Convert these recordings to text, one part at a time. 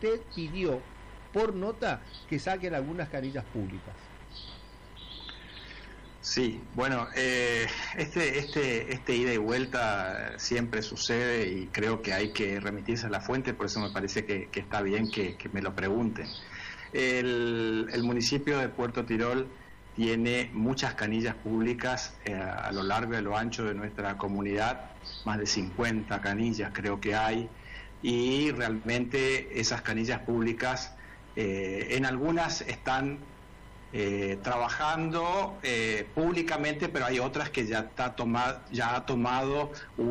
usted pidió por nota que saquen algunas canillas públicas. Sí, bueno, este ida y vuelta siempre sucede y creo que hay que remitirse a la fuente, por eso me parece que está bien que me lo pregunten. El municipio de Puerto Tirol tiene muchas canillas públicas a lo largo y a lo ancho de nuestra comunidad, más de 50 canillas creo que hay, y realmente esas canillas públicas en algunas están trabajando públicamente, pero hay otras que ya ha tomado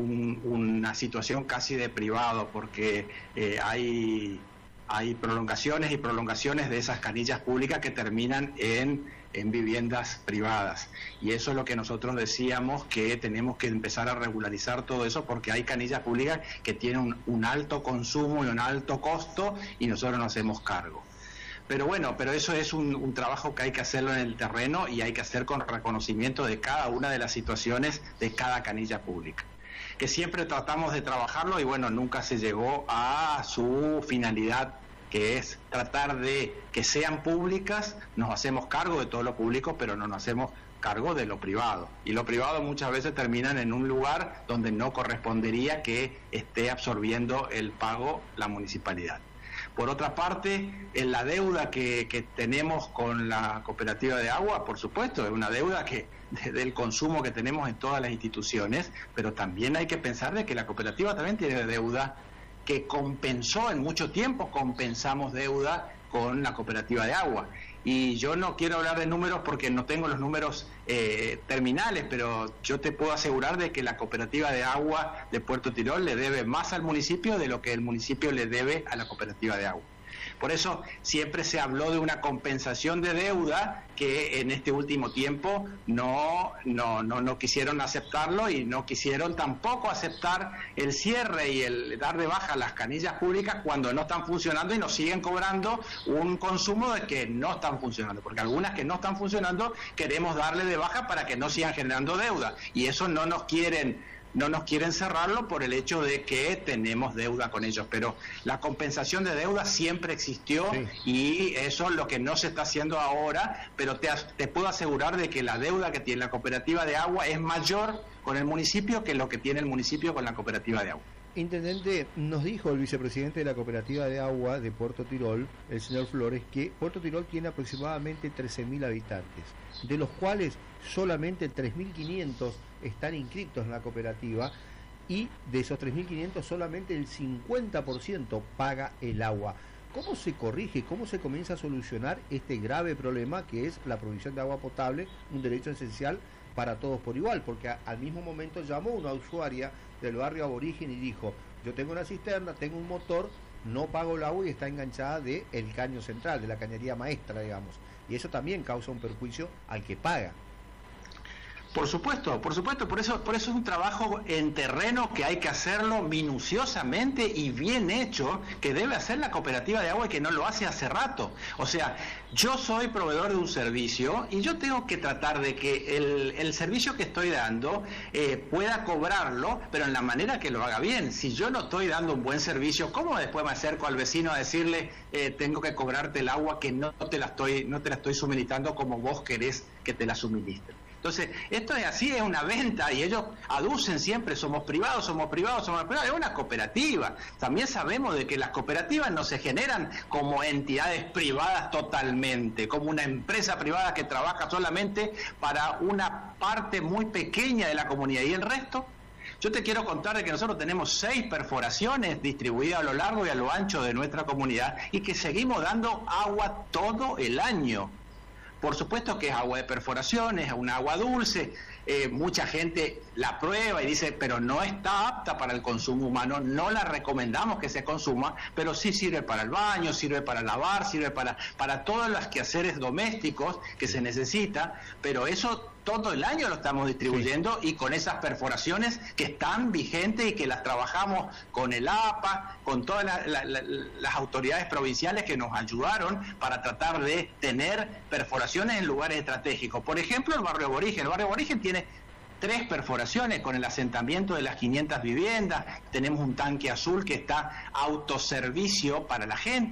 una situación casi de privado, porque hay prolongaciones y prolongaciones de esas canillas públicas que terminan en viviendas privadas, y eso es lo que nosotros decíamos, que tenemos que empezar a regularizar todo eso, porque hay canillas públicas que tienen un alto consumo y un alto costo y nosotros nos hacemos cargo. Pero bueno, eso es un trabajo que hay que hacerlo en el terreno y hay que hacer con reconocimiento de cada una de las situaciones de cada canilla pública, que siempre tratamos de trabajarlo y bueno, nunca se llegó a su finalidad, que es tratar de que sean públicas. Nos hacemos cargo de todo lo público, pero no nos hacemos cargo de lo privado, y lo privado muchas veces terminan en un lugar donde no correspondería que esté absorbiendo el pago la municipalidad. Por otra parte, en la deuda que tenemos con la cooperativa de agua, por supuesto, es una deuda del consumo que tenemos en todas las instituciones, pero también hay que pensar de que la cooperativa también tiene deuda que compensó en mucho tiempo, compensamos deuda con la cooperativa de agua. Y yo no quiero hablar de números porque no tengo los números terminales, pero yo te puedo asegurar de que la cooperativa de agua de Puerto Tirol le debe más al municipio de lo que el municipio le debe a la cooperativa de agua. Por eso siempre se habló de una compensación de deuda que en este último tiempo no quisieron aceptarlo, y no quisieron tampoco aceptar el cierre y el dar de baja las canillas públicas cuando no están funcionando y nos siguen cobrando un consumo de que no están funcionando, porque algunas que no están funcionando queremos darle de baja para que no sigan generando deuda, y eso no nos quieren cerrarlo por el hecho de que tenemos deuda con ellos, pero la compensación de deuda siempre existió, sí. Y eso es lo que no se está haciendo ahora, pero te puedo asegurar de que la deuda que tiene la cooperativa de agua es mayor con el municipio que lo que tiene el municipio con la cooperativa de agua. Intendente, nos dijo el vicepresidente de la cooperativa de agua de Puerto Tirol, el señor Flores, que Puerto Tirol tiene aproximadamente 13.000 habitantes, de los cuales solamente 3.500 están inscritos en la cooperativa, y de esos 3.500 solamente el 50% paga el agua. ¿Cómo se corrige, cómo se comienza a solucionar este grave problema que es la provisión de agua potable, un derecho esencial para todos por igual? Porque al mismo momento llamó una usuaria del barrio Aborigen y dijo: yo tengo una cisterna, tengo un motor, no pago el agua y está enganchada del caño central, de la cañería maestra, digamos, y eso también causa un perjuicio al que paga. Por supuesto, por eso es un trabajo en terreno que hay que hacerlo minuciosamente y bien hecho, que debe hacer la cooperativa de agua y que no lo hace hace rato. O sea, yo soy proveedor de un servicio y yo tengo que tratar de que el servicio que estoy dando pueda cobrarlo, pero en la manera que lo haga bien. Si yo no estoy dando un buen servicio, ¿cómo después me acerco al vecino a decirle tengo que cobrarte el agua que no te la estoy suministrando como vos querés que te la suministre? Entonces, esto es así, es una venta, y ellos aducen siempre, somos privados, es una cooperativa. También sabemos de que las cooperativas no se generan como entidades privadas totalmente, como una empresa privada que trabaja solamente para una parte muy pequeña de la comunidad, y el resto. Yo te quiero contar de que nosotros tenemos 6 perforaciones distribuidas a lo largo y a lo ancho de nuestra comunidad, y que seguimos dando agua todo el año. Por supuesto que es agua de perforación, es una agua dulce, mucha gente la prueba y dice, pero no está apta para el consumo humano, no la recomendamos que se consuma, pero sí sirve para el baño, sirve para lavar, sirve para todos los quehaceres domésticos que se necesita, pero eso todo el año lo estamos distribuyendo, sí. Y con esas perforaciones que están vigentes y que las trabajamos con el APA, con todas las autoridades provinciales que nos ayudaron para tratar de tener perforaciones en lugares estratégicos. Por ejemplo, el barrio Aborigen. El barrio Aborigen tiene 3 perforaciones con el asentamiento de las 500 viviendas, tenemos un tanque azul que está autoservicio para la gente.